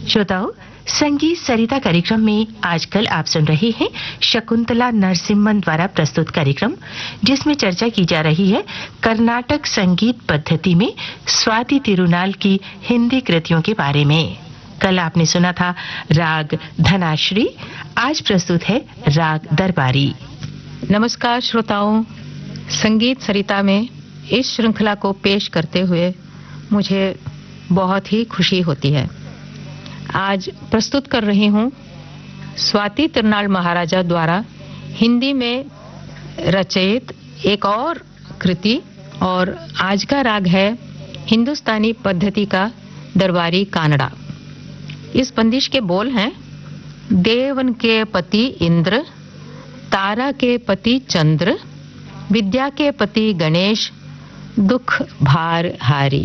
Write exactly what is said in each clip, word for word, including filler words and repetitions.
श्रोताओं, संगीत सरिता कार्यक्रम में आजकल आप सुन रहे हैं शकुंतला नरसिम्हन द्वारा प्रस्तुत कार्यक्रम, जिसमें चर्चा की जा रही है कर्नाटक संगीत पद्धति में स्वाति तिरुनाल की हिंदी कृतियों के बारे में। कल आपने सुना था राग धनाश्री, आज प्रस्तुत है राग दरबारी। नमस्कार श्रोताओं, संगीत सरिता में इस श्रृंखला को पेश करते हुए मुझे बहुत ही खुशी होती है। आज प्रस्तुत कर रही हूँ स्वाति तिरुनाल महाराजा द्वारा हिंदी में रचित एक और कृति, और आज का राग है हिंदुस्तानी पद्धति का दरबारी कानड़ा। इस बंदिश के बोल हैं: देवन के पति इंद्र, तारा के पति चंद्र, विद्या के पति गणेश, दुख भार हारी।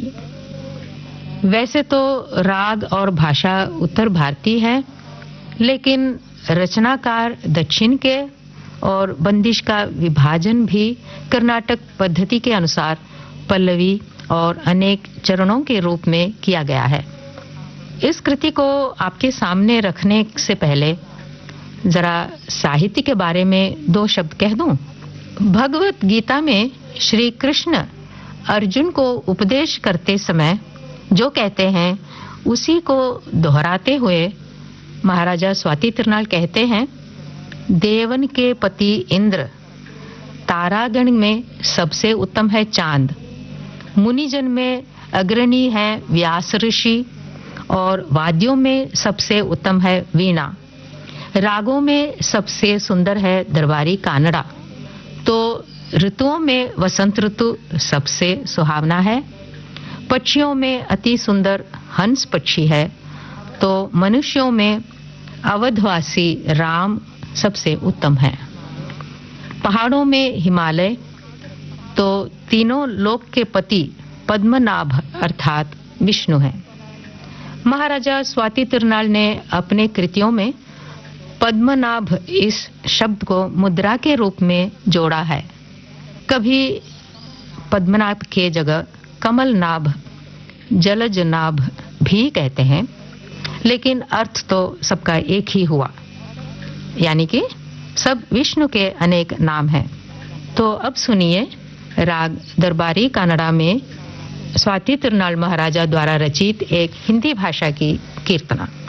वैसे तो राग और भाषा उत्तर भारतीय है, लेकिन रचनाकार दक्षिण के, और बंदिश का विभाजन भी कर्नाटक पद्धति के अनुसार पल्लवी और अनेक चरणों के रूप में किया गया है। इस कृति को आपके सामने रखने से पहले जरा साहित्य के बारे में दो शब्द कह दूं। भगवत गीता में श्री कृष्ण अर्जुन को उपदेश करते समय जो कहते हैं उसी को दोहराते हुए महाराजा स्वाति तिरुनाल कहते हैं: देवन के पति इंद्र, तारागण में सबसे उत्तम है चांद, मुनिजन में अग्रणी है व्यास ऋषि, और वाद्यों में सबसे उत्तम है वीणा, रागों में सबसे सुंदर है दरबारी कानड़ा, तो ऋतुओं में वसंत ऋतु सबसे सुहावना है, पक्षियों में अति सुंदर हंस पक्षी है, तो मनुष्यों में अवधवासी राम सबसे उत्तम है, पहाड़ों में हिमालय, तो तीनों लोक के पति पद्मनाभ अर्थात विष्णु है। महाराजा स्वाति तिरुनाल ने अपने कृतियों में पद्मनाभ इस शब्द को मुद्रा के रूप में जोड़ा है। कभी पद्मनाभ के जगह कमलनाभ, जलजनाभ भी कहते हैं, लेकिन अर्थ तो सबका एक ही हुआ, यानी कि सब विष्णु के अनेक नाम हैं। तो अब सुनिए राग दरबारी कानड़ा में स्वाति तिरुनाल महाराजा द्वारा रचित एक हिंदी भाषा की कीर्तना।